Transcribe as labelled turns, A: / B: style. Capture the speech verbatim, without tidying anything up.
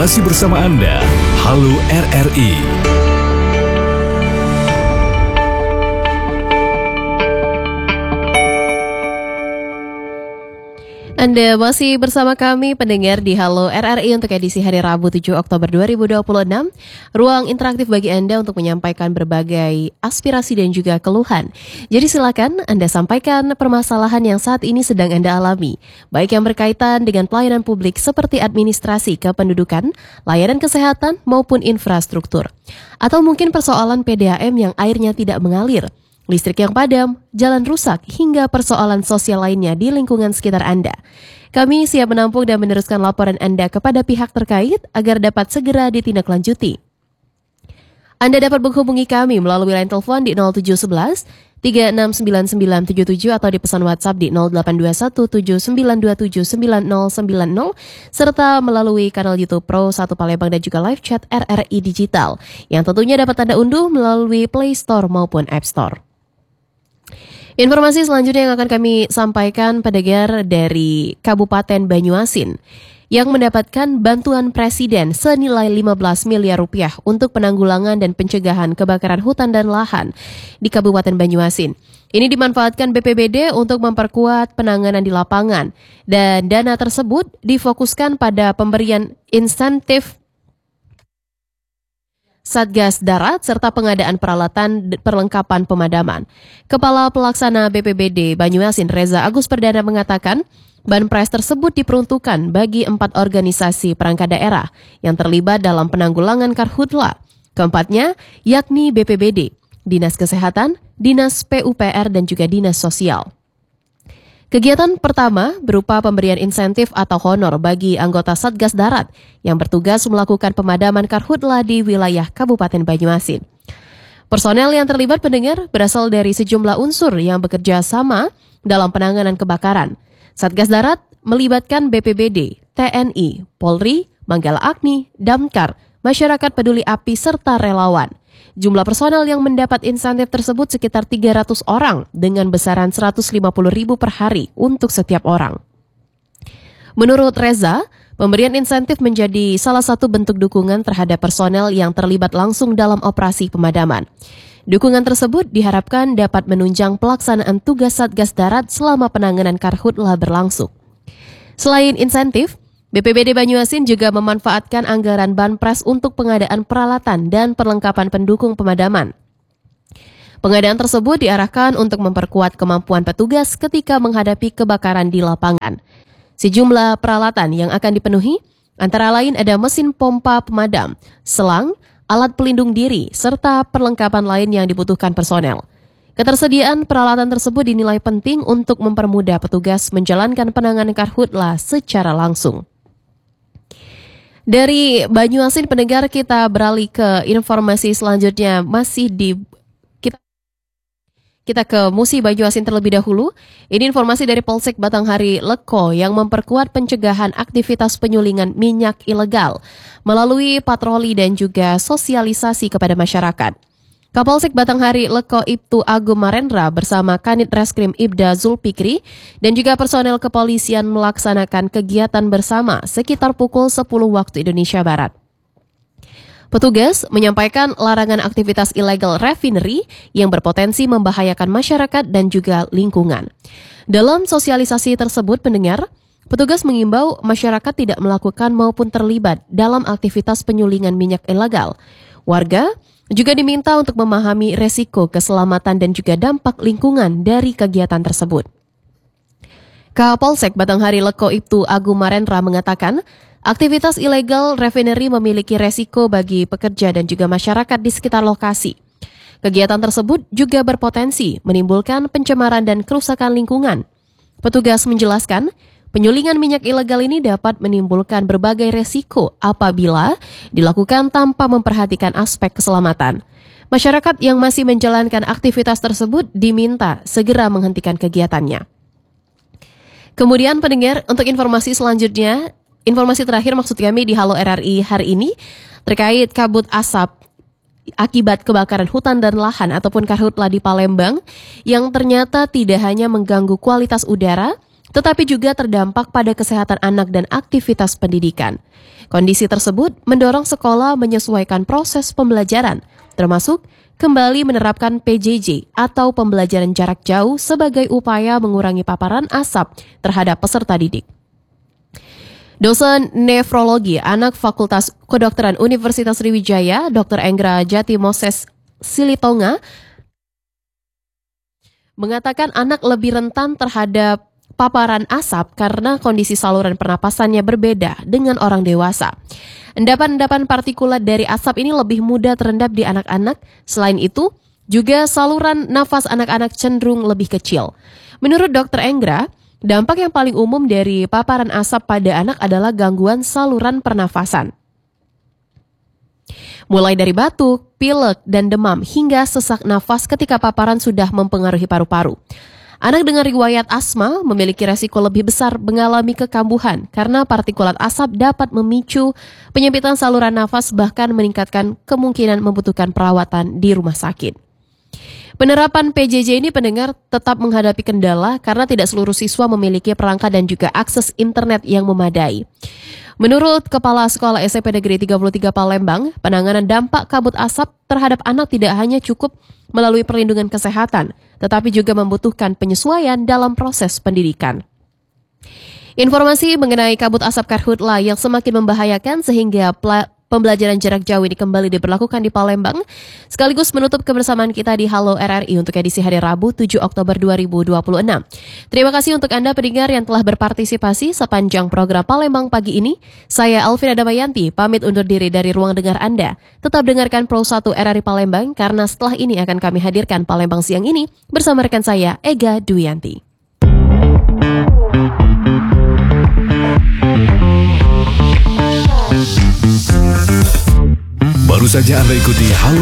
A: Masih bersama Anda, Halo R R I.
B: Anda masih bersama kami pendengar di Halo R R I untuk edisi hari Rabu tujuh Oktober dua ribu dua puluh enam. Ruang interaktif bagi Anda untuk menyampaikan berbagai aspirasi dan juga keluhan. Jadi silakan Anda sampaikan permasalahan yang saat ini sedang Anda alami, baik yang berkaitan dengan pelayanan publik seperti administrasi kependudukan, layanan kesehatan maupun infrastruktur. Atau mungkin persoalan P D A M yang airnya tidak mengalir, listrik yang padam, jalan rusak, hingga persoalan sosial lainnya di lingkungan sekitar Anda. Kami siap menampung dan meneruskan laporan Anda kepada pihak terkait agar dapat segera ditindaklanjuti. Anda dapat menghubungi kami melalui line telepon di nol tujuh satu satu, tiga enam sembilan sembilan tujuh tujuh atau di pesan WhatsApp di nol delapan dua satu tujuh sembilan dua tujuh sembilan nol sembilan nol serta melalui kanal YouTube Pro satu Palembang dan juga live chat R R I Digital yang tentunya dapat Anda unduh melalui Play Store maupun App Store. Informasi selanjutnya yang akan kami sampaikan pendengar dari Kabupaten Banyuasin yang mendapatkan bantuan Presiden senilai lima belas miliar rupiah untuk penanggulangan dan pencegahan kebakaran hutan dan lahan di Kabupaten Banyuasin. Ini dimanfaatkan B P B D untuk memperkuat penanganan di lapangan dan dana tersebut difokuskan pada pemberian insentif Satgas Darat serta pengadaan peralatan perlengkapan pemadaman. Kepala Pelaksana B P B D Banyuasin Reza Agus Perdana mengatakan, banpres tersebut diperuntukkan bagi empat organisasi perangkat daerah yang terlibat dalam penanggulangan karhutla. Keempatnya yakni B P B D, Dinas Kesehatan, Dinas P U P R dan juga Dinas Sosial. Kegiatan pertama berupa pemberian insentif atau honor bagi anggota Satgas Darat yang bertugas melakukan pemadaman karhutla di wilayah Kabupaten Banyuasin. Personel yang terlibat pendengar berasal dari sejumlah unsur yang bekerja sama dalam penanganan kebakaran. Satgas Darat melibatkan B P B D, T N I, Polri, Manggala Agni, Damkar, masyarakat peduli api serta relawan. Jumlah personel yang mendapat insentif tersebut sekitar tiga ratus orang dengan besaran seratus lima puluh ribu per hari untuk setiap orang. Menurut Reza, pemberian insentif menjadi salah satu bentuk dukungan terhadap personel yang terlibat langsung dalam operasi pemadaman. Dukungan tersebut diharapkan dapat menunjang pelaksanaan tugas Satgas Darat selama penanganan karhutla berlangsung. Selain insentif, B P B D Banyuasin juga memanfaatkan anggaran banpres untuk pengadaan peralatan dan perlengkapan pendukung pemadaman. Pengadaan tersebut diarahkan untuk memperkuat kemampuan petugas ketika menghadapi kebakaran di lapangan. Sejumlah peralatan yang akan dipenuhi antara lain ada mesin pompa pemadam, selang, alat pelindung diri, serta perlengkapan lain yang dibutuhkan personel. Ketersediaan peralatan tersebut dinilai penting untuk mempermudah petugas menjalankan penanganan karhutla secara langsung. Dari Banyuasin pendengar kita beralih ke informasi selanjutnya masih di kita kita ke Musi Banyuasin terlebih dahulu. Ini informasi dari Polsek Batanghari Leko yang memperkuat pencegahan aktivitas penyulingan minyak ilegal melalui patroli dan juga sosialisasi kepada masyarakat. Kapolsek Batanghari Leko Ibtu Agung Marendra bersama Kanit Reskrim Ibda Zulfikri dan juga personel kepolisian melaksanakan kegiatan bersama sekitar pukul sepuluh waktu Indonesia Barat. Petugas menyampaikan larangan aktivitas ilegal refinery yang berpotensi membahayakan masyarakat dan juga lingkungan. Dalam sosialisasi tersebut pendengar, petugas mengimbau masyarakat tidak melakukan maupun terlibat dalam aktivitas penyulingan minyak ilegal. Warga juga diminta untuk memahami resiko keselamatan dan juga dampak lingkungan dari kegiatan tersebut. Kapolsek Batanghari Leko Ibtu Agung Marendra mengatakan, aktivitas ilegal refinery memiliki resiko bagi pekerja dan juga masyarakat di sekitar lokasi. Kegiatan tersebut juga berpotensi menimbulkan pencemaran dan kerusakan lingkungan. Petugas menjelaskan, penyulingan minyak ilegal ini dapat menimbulkan berbagai resiko apabila dilakukan tanpa memperhatikan aspek keselamatan. Masyarakat yang masih menjalankan aktivitas tersebut diminta segera menghentikan kegiatannya. Kemudian pendengar, untuk informasi selanjutnya, informasi terakhir maksud kami di Halo R R I hari ini terkait kabut asap akibat kebakaran hutan dan lahan ataupun karhutla di Palembang yang ternyata tidak hanya mengganggu kualitas udara, tetapi juga terdampak pada kesehatan anak dan aktivitas pendidikan. Kondisi tersebut mendorong sekolah menyesuaikan proses pembelajaran, termasuk kembali menerapkan P J J atau pembelajaran jarak jauh sebagai upaya mengurangi paparan asap terhadap peserta didik. Dosen nefrologi anak Fakultas Kedokteran Universitas Sriwijaya, dokter Enggra Jati Moses Silitonga, mengatakan anak lebih rentan terhadap paparan asap karena kondisi saluran pernapasannya berbeda dengan orang dewasa. Endapan-endapan partikulat dari asap ini lebih mudah terendap di anak-anak. Selain itu, juga saluran nafas anak-anak cenderung lebih kecil. Menurut dokter Enggra, dampak yang paling umum dari paparan asap pada anak adalah gangguan saluran pernafasan. Mulai dari batuk, pilek, dan demam hingga sesak nafas ketika paparan sudah mempengaruhi paru-paru. Anak dengan riwayat asma memiliki resiko lebih besar mengalami kekambuhan karena partikulat asap dapat memicu penyempitan saluran nafas bahkan meningkatkan kemungkinan membutuhkan perawatan di rumah sakit. Penerapan P J J ini pendengar tetap menghadapi kendala karena tidak seluruh siswa memiliki perangkat dan juga akses internet yang memadai. Menurut Kepala Sekolah S M P Negeri tiga puluh tiga Palembang, penanganan dampak kabut asap terhadap anak tidak hanya cukup melalui perlindungan kesehatan, tetapi juga membutuhkan penyesuaian dalam proses pendidikan. Informasi mengenai kabut asap karhutla yang semakin membahayakan sehingga pla- pembelajaran jarak jauh ini kembali diberlakukan di Palembang, sekaligus menutup kebersamaan kita di Halo R R I untuk edisi hari Rabu tujuh Oktober dua ribu dua puluh enam. Terima kasih untuk Anda pendengar yang telah berpartisipasi sepanjang program Palembang pagi ini. Saya Alvina Damayanti, pamit undur diri dari ruang dengar Anda. Tetap dengarkan Pro satu R R I Palembang karena setelah ini akan kami hadirkan Palembang siang ini bersama rekan saya Ega Duyanti.
A: Baru saja Anda ikuti Halo